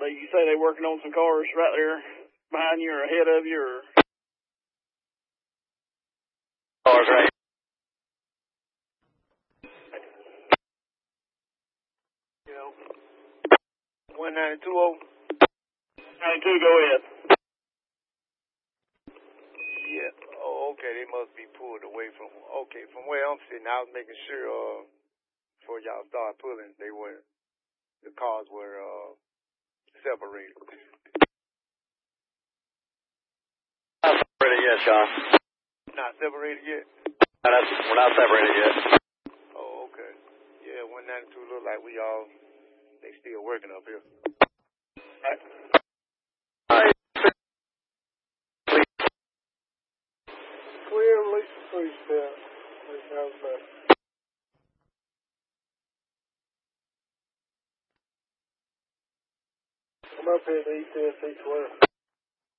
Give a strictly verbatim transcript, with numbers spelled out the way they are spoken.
They, you say they're working on some cars right there behind you or ahead of you, or? Cars right. You know. one nine two oh. ninety-two, go ahead. Yeah. Oh, okay. They must be pulled away from. Okay, from where I'm sitting, I was making sure uh, before y'all start pulling, they were the cars were uh, separated. Not separated yet, Sean. Not separated yet. No, that's, we're not separated yet. Oh, okay. Yeah, one ninety-two look like we all they still working up here. All right. All right. Clear, Lisa, please, Pat. How's that? I'm up here at E ten C twelve.